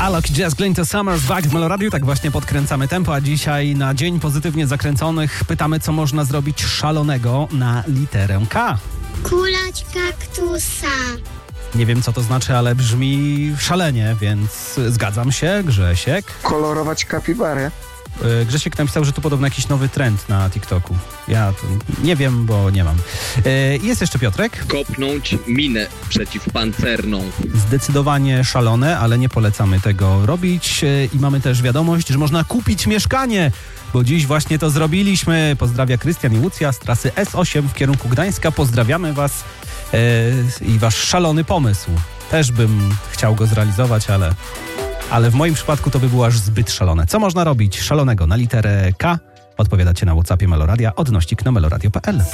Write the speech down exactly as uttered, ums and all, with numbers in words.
Alok Jazz Glinta Summers Back w Meloradiu. Tak właśnie podkręcamy tempo, a dzisiaj na Dzień Pozytywnie Zakręconych pytamy, co można zrobić szalonego na literę K. Kulać kaktusa. Nie wiem, co to znaczy, ale brzmi szalenie, więc zgadzam się. Grzesiek. Kolorować kapibarę. Yy, Grzesiek napisał, że tu podobno jakiś nowy trend na TikToku. Ja to nie wiem, bo nie mam. Yy, jest jeszcze Piotrek. Kopnąć minę przeciwpancerną. Zdecydowanie szalone, ale nie polecamy tego robić. Yy, I mamy też wiadomość, że można kupić mieszkanie, bo dziś właśnie to zrobiliśmy. Pozdrawia Krystian i Łucja z trasy S osiem w kierunku Gdańska. Pozdrawiamy was yy, i wasz szalony pomysł. Też bym chciał go zrealizować, ale... Ale w moim przypadku to by było aż zbyt szalone. Co można robić szalonego na literę K? Odpowiadacie na WhatsAppie Meloradia, odnośnik na meloradio kropka p l.